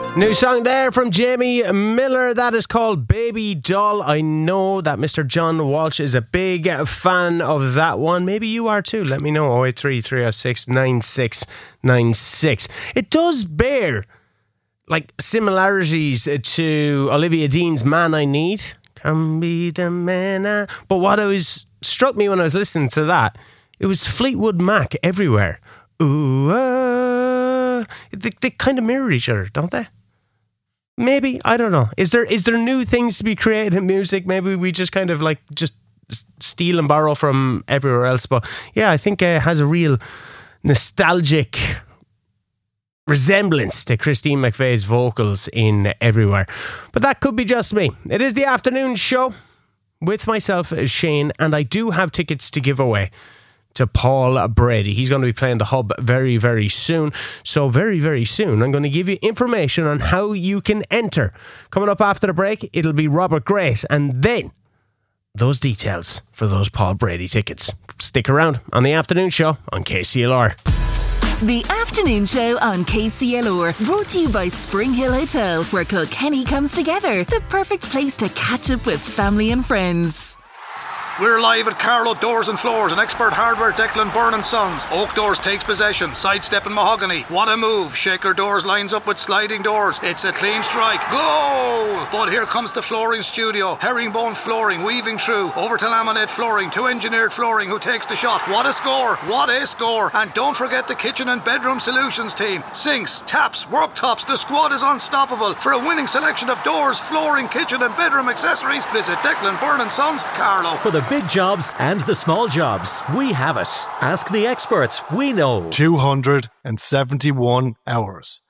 New song there from Jamie Miller. That is called Baby Doll. I know that Mr. John Walsh is a big fan of that one. Maybe you are too. Let me know. 083 306 9696. It does bear like similarities to Olivia Dean's Man I Need. Can be the man But what struck me when I was listening to that, it was Fleetwood Mac everywhere. Ooh, they kind of mirror each other, don't they? Maybe, I don't know. Is there new things to be created in music? Maybe we just kind of like just steal and borrow from everywhere else. But yeah, I think it has a real nostalgic resemblance to Christine McVie's vocals in Everywhere. But that could be just me. It is the afternoon show with myself, Shane, and I do have tickets to give away to Paul Brady. He's going to be playing the Hub very, very soon. So very, very soon, I'm going to give you information on how you can enter. Coming up after the break, it'll be Robert Grace, and then those details for those Paul Brady tickets. Stick around on the afternoon show on KCLR. The afternoon show on KCLR, brought to you by Spring Hill Hotel, where Kilkenny comes together. The perfect place to catch up with family and friends. We're live at Carlow Doors and Floors, an expert hardware Declan Byrne & Sons. Oak Doors takes possession, sidestepping mahogany. What a move. Shaker Doors lines up with sliding doors. It's a clean strike. Goal! But here comes the flooring studio. Herringbone flooring, weaving through. Over to laminate flooring, to engineered flooring, who takes the shot. What a score! What a score! And don't forget the kitchen and bedroom solutions team. Sinks, taps, worktops, the squad is unstoppable. For a winning selection of doors, flooring, kitchen and bedroom accessories, visit Declan Byrne & Sons, Carlow. For the big jobs and the small jobs, we have it. Ask the experts, we know. 271 hours.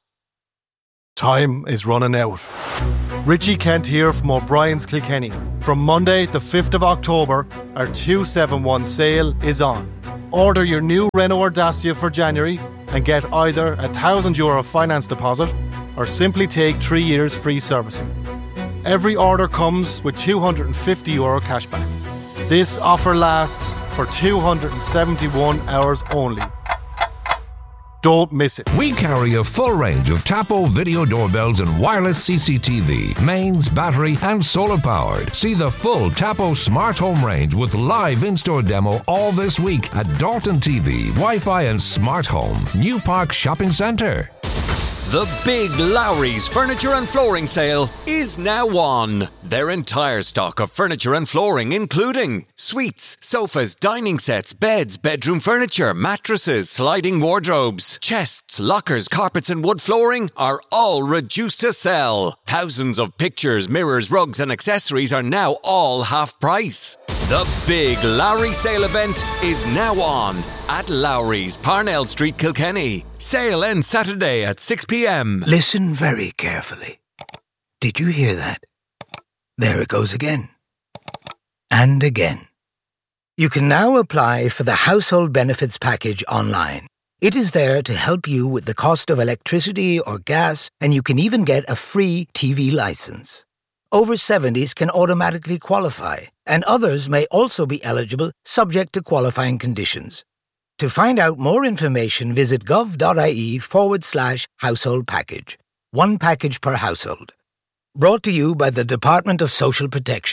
Time is running out. Richie Kent here from O'Brien's Kilkenny. From Monday the 5th of October, our 271 sale is on. Order your new Renault Dacia for January and get either a €1,000 finance deposit or simply take 3 years free servicing. Every order comes with €250 cashback. This offer lasts for 271 hours only. Don't miss it. We carry a full range of Tapo video doorbells and wireless CCTV, mains, battery and solar powered. See the full Tapo smart home range with live in-store demo all this week at Dalton TV, Wi-Fi and Smart Home, New Park Shopping Centre. The big Lowry's Furniture and Flooring Sale is now on. Their entire stock of furniture and flooring, including suites, sofas, dining sets, beds, bedroom furniture, mattresses, sliding wardrobes, chests, lockers, carpets and wood flooring, are all reduced to sell. Thousands of pictures, mirrors, rugs and accessories are now all half price. The big Lowry sale event is now on at Lowry's, Parnell Street, Kilkenny. Sale ends Saturday at 6 p.m. Listen very carefully. Did you hear that? There it goes again. And again. You can now apply for the Household Benefits Package online. It is there to help you with the cost of electricity or gas, and you can even get a free TV license. Over 70s can automatically qualify, and others may also be eligible subject to qualifying conditions. To find out more information, visit gov.ie/household package. One package per household. Brought to you by the Department of Social Protection.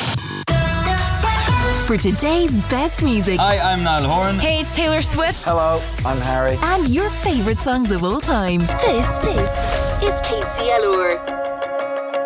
For today's best music. Hi, I'm Niall Horan. Hey, it's Taylor Swift. Hello, I'm Harry. And your favourite songs of all time. This is KCLR.